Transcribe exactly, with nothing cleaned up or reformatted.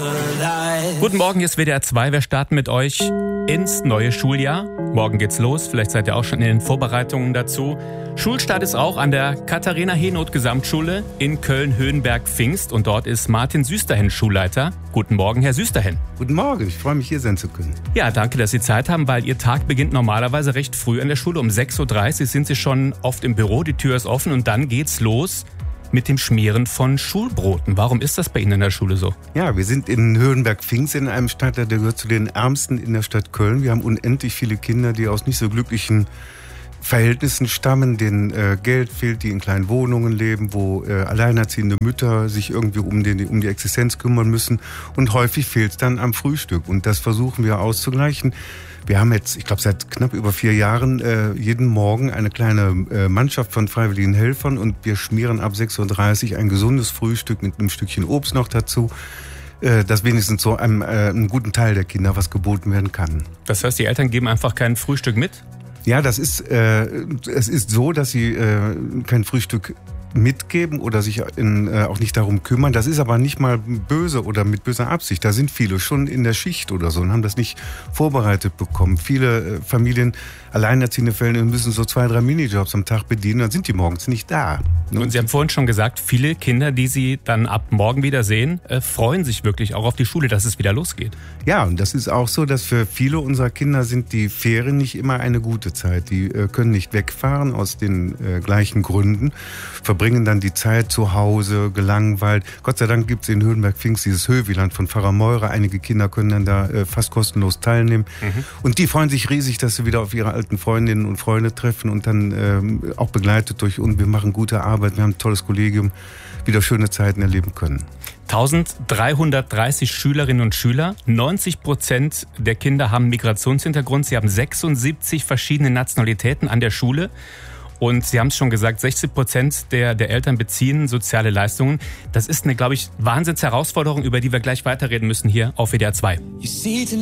Guten Morgen, hier ist W D R zwei. Wir starten mit euch ins neue Schuljahr. Morgen geht's los. Vielleicht seid ihr auch schon in den Vorbereitungen dazu. Schulstart ist auch an der Katharina-Henoth-Gesamtschule in Köln-Höhenberg-Pfingst. Und dort ist Martin Süsterhen Schulleiter. Guten Morgen, Herr Süsterhen. Guten Morgen, ich freue mich, hier sein zu können. Ja, danke, dass Sie Zeit haben, weil Ihr Tag beginnt normalerweise recht früh an der Schule. Um sechs Uhr dreißig sind Sie schon oft im Büro, die Tür ist offen und dann geht's los mit dem Schmieren von Schulbroten. Warum ist das bei Ihnen in der Schule so? Ja, wir sind in Höhenberg-Pfingst in einem Stadtteil, der gehört zu den ärmsten in der Stadt Köln. Wir haben unendlich viele Kinder, die aus nicht so glücklichen Verhältnissen stammen, denen äh, Geld fehlt, die in kleinen Wohnungen leben, wo äh, alleinerziehende Mütter sich irgendwie um, den, um die Existenz kümmern müssen. Und häufig fehlt es dann am Frühstück. Und das versuchen wir auszugleichen. Wir haben jetzt, ich glaube, seit knapp über vier Jahren äh, jeden Morgen eine kleine äh, Mannschaft von freiwilligen Helfern und wir schmieren ab sechs Uhr dreißig ein gesundes Frühstück mit einem Stückchen Obst noch dazu, äh, dass wenigstens so einem, äh, einem guten Teil der Kinder was geboten werden kann. Das heißt, die Eltern geben einfach kein Frühstück mit? Ja, das ist, äh, es ist so, dass sie äh, kein Frühstück mitgeben oder sich in, äh, auch nicht darum kümmern. Das ist aber nicht mal böse oder mit böser Absicht. Da sind viele schon in der Schicht oder so und haben das nicht vorbereitet bekommen. Viele äh, Familien, alleinerziehende Fälle, müssen so zwei, drei Minijobs am Tag bedienen, dann sind die morgens nicht da. Und Sie haben vorhin schon gesagt, viele Kinder, die Sie dann ab morgen wieder sehen, äh, freuen sich wirklich auch auf die Schule, dass es wieder losgeht. Ja, und das ist auch so, dass für viele unserer Kinder sind die Ferien nicht immer eine gute Zeit. Die äh, können nicht wegfahren aus den äh, gleichen Gründen, verbringen dann die Zeit zu Hause, gelangweilt. Gott sei Dank gibt es in Höhenberg-Pfingst dieses Höhwieland von Pfarrer Meurer. Einige Kinder können dann da äh, fast kostenlos teilnehmen. Mhm. Und die freuen sich riesig, dass sie wieder auf ihre alten Freundinnen und Freunde treffen und dann ähm, auch begleitet durch uns. Wir machen gute Arbeit, wir haben ein tolles Kollegium, wieder schöne Zeiten erleben können. eintausenddreihundertdreißig Schülerinnen und Schüler, neunzig Prozent der Kinder haben Migrationshintergrund. Sie haben sechsundsiebzig verschiedene Nationalitäten an der Schule. Und Sie haben es schon gesagt, sechzig Prozent der, der Eltern beziehen soziale Leistungen. Das ist eine, glaube ich, Wahnsinnsherausforderung, über die wir gleich weiterreden müssen hier auf W D R zwei.